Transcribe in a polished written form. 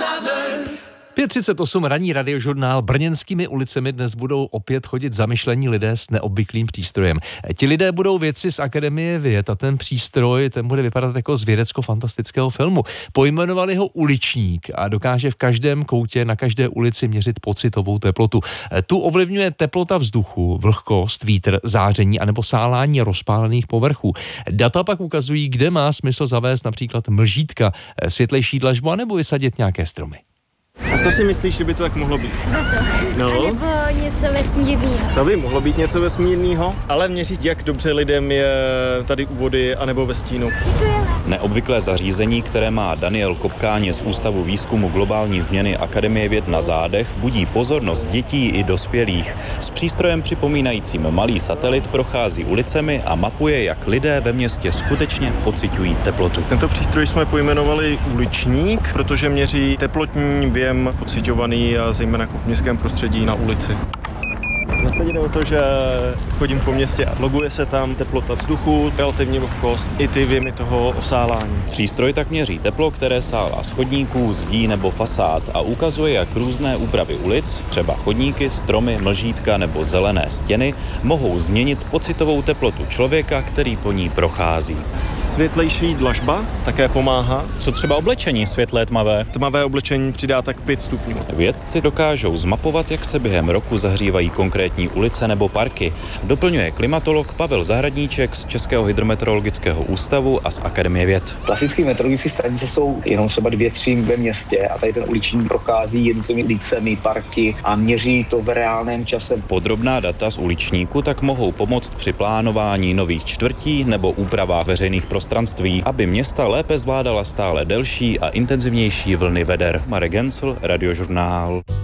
5:38 ranní radiožurnál. Brněnskými ulicemi dnes budou opět chodit zamyšlení lidé s neobvyklým přístrojem. Ti lidé budou vědci z Akademie věd a ten přístroj, ten bude vypadat jako z vědecko-fantastického filmu. Pojmenovali ho Uličník a dokáže v každém koutě na každé ulici měřit pocitovou teplotu. Tu ovlivňuje teplota vzduchu, vlhkost, vítr, záření anebo sálání rozpálených povrchů. Data pak ukazují, kde má smysl zavést například mlžítka, světlejší dlažbu anebo vysadit nějaké stromy. A co si myslíš, že by to tak mohlo být? No. A nebo něco vesmírného. To by mohlo být něco vesmírného, ale měřit, jak dobře lidem je tady u vody anebo ve stínu. Neobvyklé zařízení, které má Daniel Kopkáně z Ústavu výzkumu globální změny Akademie věd na zádech, budí pozornost dětí i dospělých. S přístrojem připomínajícím malý satelit prochází ulicemi a mapuje, jak lidé ve městě skutečně pociťují teplotu. Tento přístroj jsme pojmenovali Uličník, protože měří teplotní věm pociťovaný a zejména v městském prostředí na ulici. Nasadí o to, že chodím po městě a loguje se tam teplota vzduchu, relativní vlhkost i ty věmy toho osálání. Přístroj tak měří teplo, které sálá z chodníků, zdí nebo fasád a ukazuje, jak různé úpravy ulic, třeba chodníky, stromy, mlžítka nebo zelené stěny, mohou změnit pocitovou teplotu člověka, který po ní prochází. Světlejší dlažba také pomáhá. Co třeba oblečení světlé tmavé? Tmavé oblečení přidá tak 5 stupňů. Vědci dokážou zmapovat, jak se během roku zahřívají konkrétní ulice nebo parky. Doplňuje klimatolog Pavel Zahradníček z Českého hydrometeorologického ústavu a z Akademie věd. Klasické meteorologické stanice jsou jenom třeba 2-3 ve městě a tady ten Uličník prochází jednotlivými ulicemi, parky a měří to v reálném čase. Podrobná data z Uličníku tak mohou pomoct při plánování nových čtvrtí nebo úpravách veřejných prostranství, aby města lépe zvládala stále delší a intenzivnější vlny veder. Marek Gencl, Radiožurnál.